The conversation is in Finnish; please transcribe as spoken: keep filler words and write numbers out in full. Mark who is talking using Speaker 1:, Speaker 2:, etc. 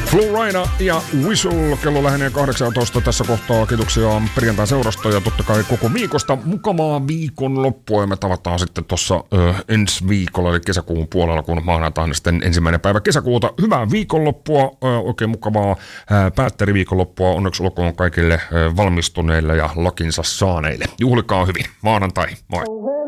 Speaker 1: Flowrida ja Whistle, kello lähenee kahdeksantoista tässä kohtaa. Kiitoksia perjantain seurasta ja totta kai koko viikosta. Mukavaa viikonloppua ja me tavataan sitten tuossa ensi viikolla, eli kesäkuun puolella, kun maanantaina sitten ensimmäinen päivä kesäkuuta. Hyvää viikonloppua, ö, oikein mukavaa ö, päättäriviikonloppua. Onneksi olkoon kaikille ö, valmistuneille ja lakinsa saaneille. Juhlikaa hyvin. Maanantai, moi!